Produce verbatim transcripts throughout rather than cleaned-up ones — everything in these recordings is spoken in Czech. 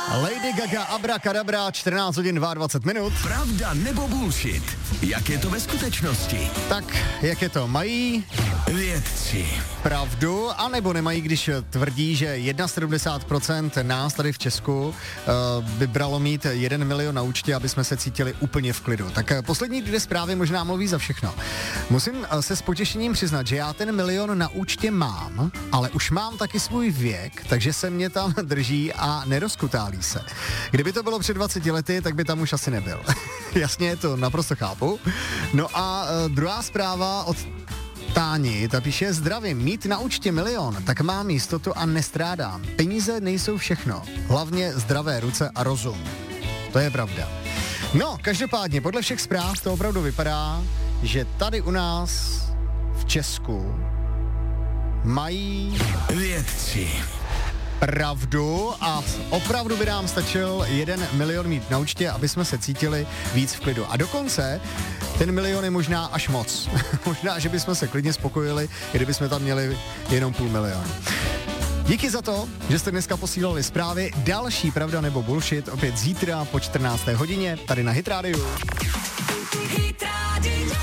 Lady Gaga, Abracadabra, čtrnáct hodin dvacet dva minut. Pravda nebo bullshit? Jak je to ve skutečnosti? Tak, jak je to? Mají vědci pravdu, anebo nemají, když tvrdí, že sedmdesát jedna procent nás tady v Česku uh, by bralo mít jeden milion na účtě, aby jsme se cítili úplně v klidu. Tak uh, poslední dvě zprávy možná mluví za všechno. Musím uh, se s potěšením přiznat, že já ten milion na účtě mám, ale už mám taky svůj věk, takže se mě tam drží a nerozkutálí se. Kdyby to bylo před dvaceti lety, tak by tam už asi nebyl. Jasně, to naprosto chápu. No a uh, druhá zpráva od Táni, ta píše: zdravím, mít na účtě milion, tak mám jistotu a nestrádám. Peníze nejsou všechno, hlavně zdravé ruce a rozum. To je pravda. No, každopádně, podle všech zpráv to opravdu vypadá, že tady u nás v Česku mají vědci pravdu a opravdu by nám stačil jeden milion mít na účtě, aby jsme se cítili víc v klidu. A dokonce ten milion je možná až moc. Možná, že bychom se klidně spokojili, kdyby jsme tam měli jenom půl milionu. Díky za to, že jste dneska posílali zprávy. Další pravda nebo bullshit opět zítra po čtrnácté hodině tady na Hit Radio. Hit Radio.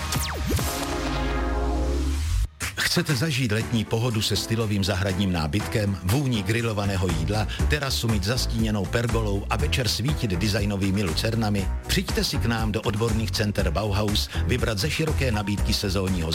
Chcete zažít letní pohodu se stylovým zahradním nábytkem, vůní grilovaného jídla, terasu mít zastíněnou pergolou a večer svítit designovými lucernami? Přijďte si k nám do odborných center Bauhaus vybrat ze široké nabídky sezónního